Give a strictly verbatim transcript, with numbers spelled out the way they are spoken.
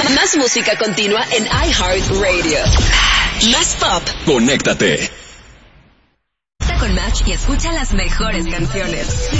Más música continua en iHeartRadio. Más pop. Conéctate con Match y escucha las mejores canciones.